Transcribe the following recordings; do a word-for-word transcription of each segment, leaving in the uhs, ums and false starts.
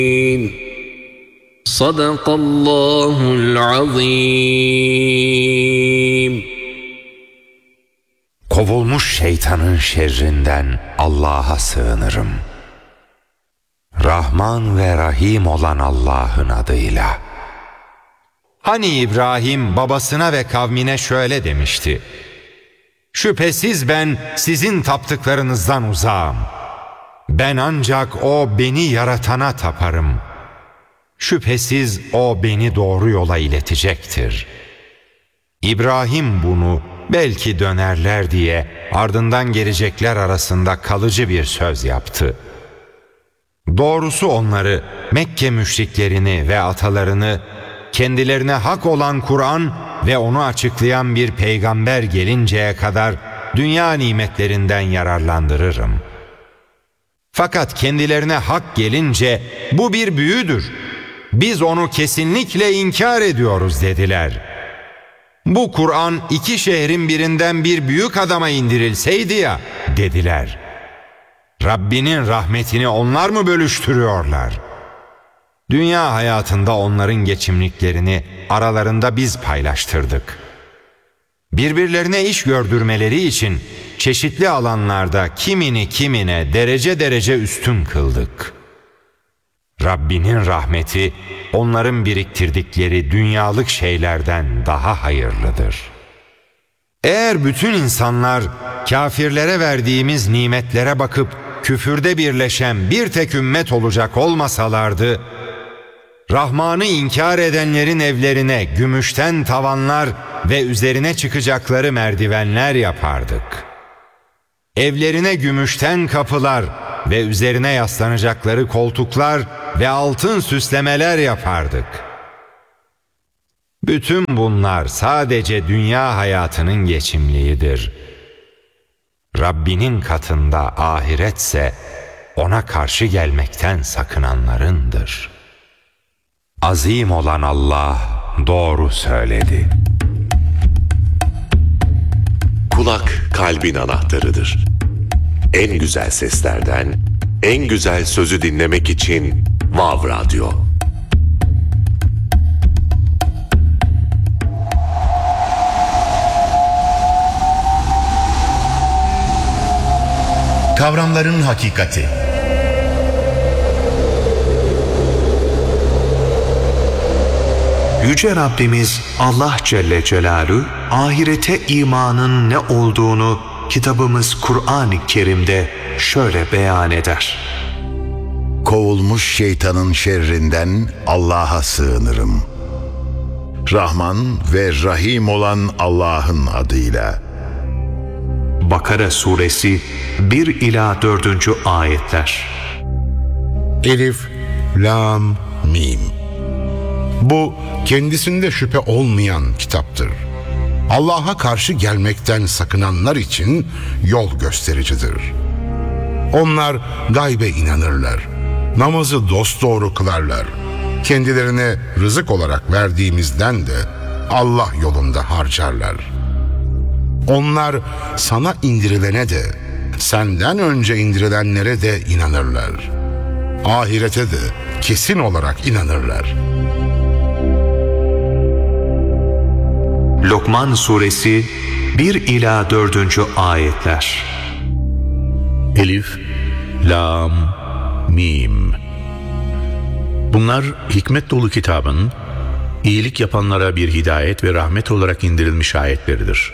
Sadakallahul azim. Kovulmuş şeytanın şerrinden Allah'a sığınırım. Rahman ve Rahim olan Allah'ın adıyla. Hani İbrahim babasına ve kavmine şöyle demişti: şüphesiz ben sizin taptıklarınızdan uzağım. Ben ancak o beni yaratana taparım. Şüphesiz o beni doğru yola iletecektir. İbrahim bunu belki dönerler diye ardından gelecekler arasında kalıcı bir söz yaptı. Doğrusu onları, Mekke müşriklerini ve atalarını kendilerine hak olan Kur'an ve onu açıklayan bir peygamber gelinceye kadar dünya nimetlerinden yararlandırırım. Fakat kendilerine hak gelince bu bir büyüdür, biz onu kesinlikle inkar ediyoruz dediler. Bu Kur'an iki şehrin birinden bir büyük adama indirilseydi ya dediler. Rabbinin rahmetini onlar mı bölüştürüyorlar? Dünya hayatında onların geçimliklerini aralarında biz paylaştırdık. Birbirlerine iş gördürmeleri için çeşitli alanlarda kimini kimine derece derece üstün kıldık. Rabbinin rahmeti onların biriktirdikleri dünyalık şeylerden daha hayırlıdır. Eğer bütün insanlar kafirlere verdiğimiz nimetlere bakıp küfürde birleşen bir tek ümmet olacak olmasalardı, Rahman'ı inkar edenlerin evlerine gümüşten tavanlar ve üzerine çıkacakları merdivenler yapardık. Evlerine gümüşten kapılar ve üzerine yaslanacakları koltuklar ve altın süslemeler yapardık. Bütün bunlar sadece dünya hayatının geçimliğidir. Rabbinin katında ahiretse ona karşı gelmekten sakınanlarındır. Azim olan Allah doğru söyledi. Kulak kalbin anahtarıdır. En güzel seslerden en güzel sözü dinlemek için Vav Radyo. Kavramların hakikati. Yüce Rabbimiz Allah Celle Celaluhu ahirete imanın ne olduğunu kitabımız Kur'an-ı Kerim'de şöyle beyan eder. Kovulmuş şeytanın şerrinden Allah'a sığınırım. Rahman ve Rahim olan Allah'ın adıyla. Bakara suresi bir ila dördüncü ayetler. Elif, Lam, Mim. Bu kendisinde şüphe olmayan kitaptır. Allah'a karşı gelmekten sakınanlar için yol göstericidir. Onlar gaybe inanırlar. Namazı dosdoğru kılarlar. Kendilerine rızık olarak verdiğimizden de Allah yolunda harcarlar. Onlar sana indirilene de, senden önce indirilenlere de inanırlar. Ahirete de kesin olarak inanırlar. Lokman suresi bir ila dördüncü ayetler. Elif, Lam, Mim. Bunlar hikmet dolu kitabın, iyilik yapanlara bir hidayet ve rahmet olarak indirilmiş ayetleridir.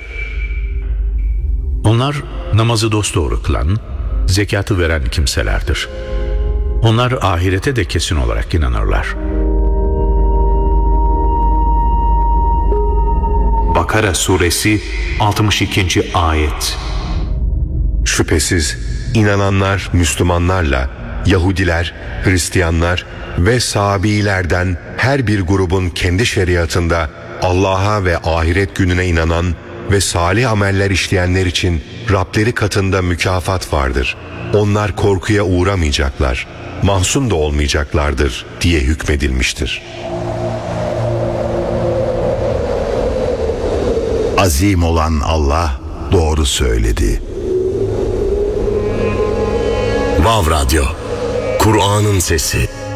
Onlar namazı dosdoğru kılan, zekatı veren kimselerdir. Onlar ahirete de kesin olarak inanırlar. Bakara suresi altmış ikinci ayet. Şüphesiz inananlar Müslümanlarla Yahudiler, Hristiyanlar ve Sabiilerden her bir grubun kendi şeriatında Allah'a ve ahiret gününe inanan ve salih ameller işleyenler için Rableri katında mükafat vardır. Onlar korkuya uğramayacaklar, mahzun da olmayacaklardır diye hükmedilmiştir. Azim olan Allah doğru söyledi. Vav Radyo, Kur'an'ın sesi.